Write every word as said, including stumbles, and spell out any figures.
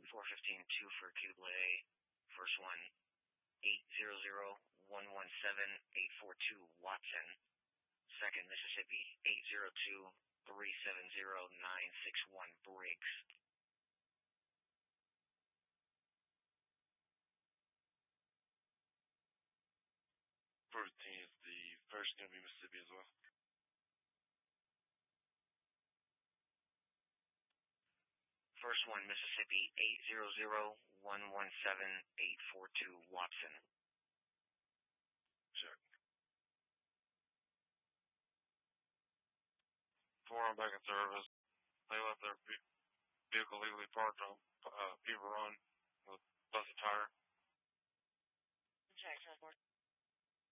four fifteen two for Kublai. First one, eight zero zero one one seven eight four two Watson. Second, Mississippi, eight zero two three seven zero nine six one Briggs. fourteen is the first going to be Mississippi as well. First one, Mississippi, eight zero zero one one seven eight four two Watson. Check. Four on back in service. They left their vehicle legally parked on uh, Beaver Run with busted tire. Check,